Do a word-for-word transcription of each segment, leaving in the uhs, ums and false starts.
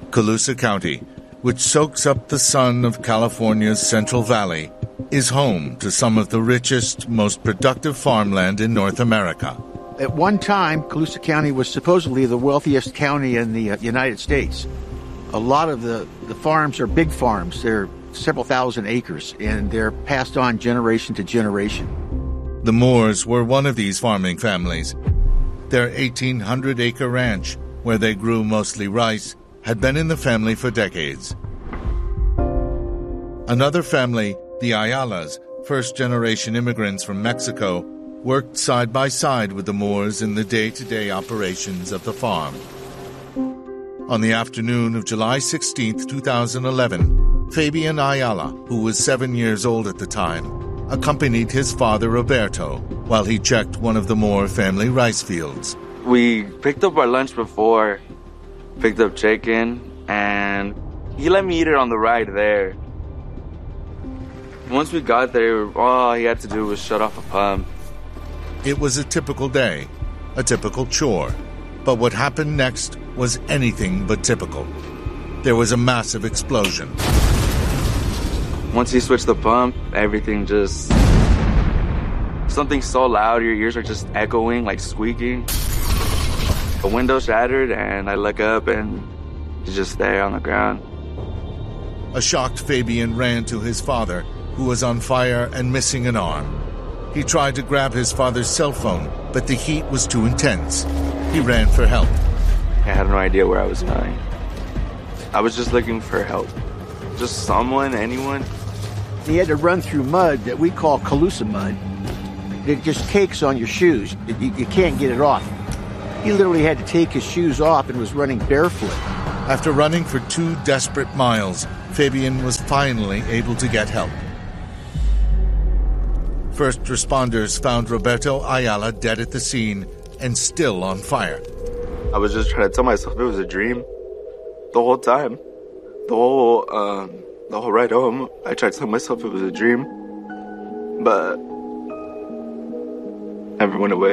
Colusa County, which soaks up the sun of California's Central Valley, is home to some of the richest, most productive farmland in North America. At one time, Colusa County was supposedly the wealthiest county in the uh, United States. A lot of the, the farms are big farms. They're several thousand acres, and they're passed on generation to generation. The Moores were one of these farming families. Their eighteen hundred acre ranch, where they grew mostly rice, had been in the family for decades. Another family, the Ayalas, first-generation immigrants from Mexico, worked side by side with the Moores in the day-to-day operations of the farm. On the afternoon of July sixteenth, two thousand eleven, Fabian Ayala, who was seven years old at the time, accompanied his father Roberto while he checked one of the Moore family rice fields. We picked up our lunch before, picked up chicken, and he let me eat it on the ride there. Once we got there, all he had to do was shut off a pump. It was a typical day, a typical chore. But what happened next was anything but typical. There was a massive explosion. Once he switched the pump, everything just... Something so loud, your ears are just echoing, like squeaking. The window shattered, and I look up, and he's just there on the ground. A shocked Fabian ran to his father, who was on fire and missing an arm. He tried to grab his father's cell phone, but the heat was too intense. He ran for help. I had no idea where I was going. I was just looking for help. Just someone, anyone. He had to run through mud that we call Colusa mud. It just cakes on your shoes. You, you can't get it off. He literally had to take his shoes off and was running barefoot. After running for two desperate miles, Fabian was finally able to get help. First responders found Roberto Ayala dead at the scene and still on fire. I was just trying to tell myself it was a dream the whole time. The whole, um, the whole ride home, I tried to tell myself it was a dream, but never went away.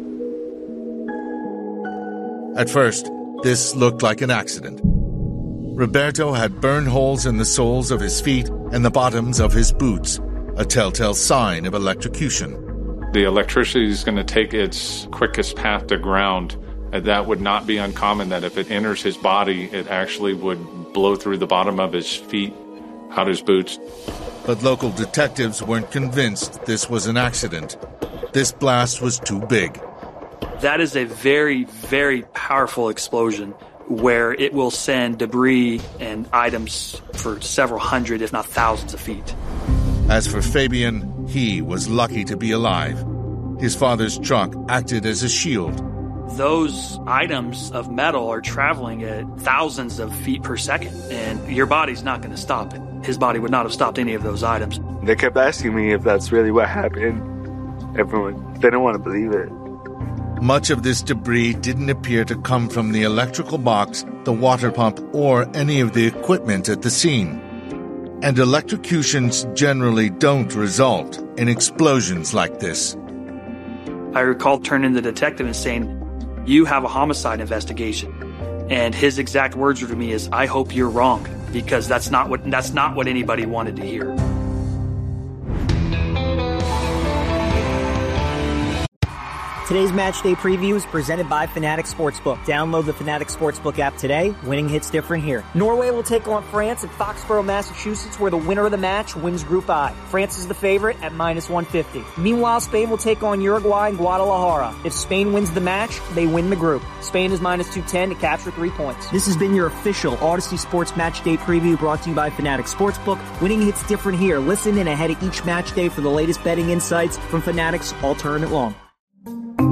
At first, this looked like an accident. Roberto had burn holes in the soles of his feet and the bottoms of his boots, a telltale sign of electrocution. The electricity is going to take its quickest path to ground. And that would not be uncommon, that if it enters his body, it actually would blow through the bottom of his feet, out his boots. But local detectives weren't convinced this was an accident. This blast was too big. That is a very, very powerful explosion where it will send debris and items for several hundred, if not thousands of feet. As for Fabian, he was lucky to be alive. His father's truck acted as a shield. Those items of metal are traveling at thousands of feet per second, and your body's not going to stop it. His body would not have stopped any of those items. They kept asking me if that's really what happened. Everyone, they didn't want to believe it. Much of this debris didn't appear to come from the electrical box, the water pump, or any of the equipment at the scene. And electrocutions generally don't result in explosions like this. I recall turning to the detective and saying, "You have a homicide investigation." And his exact words to me is, "I hope you're wrong," because that's not what that's not what anybody wanted to hear. Today's match day preview is presented by Fanatic Sportsbook. Download the Fanatic Sportsbook app today. Winning hits different here. Norway will take on France at Foxborough, Massachusetts, where the winner of the match wins Group I. France is the favorite at minus one fifty. Meanwhile, Spain will take on Uruguay in Guadalajara. If Spain wins the match, they win the group. Spain is minus two ten to capture three points. This has been your official Odyssey Sports Match Day preview brought to you by Fanatic Sportsbook. Winning hits different here. Listen in ahead of each match day for the latest betting insights from Fanatic's Alternate Long.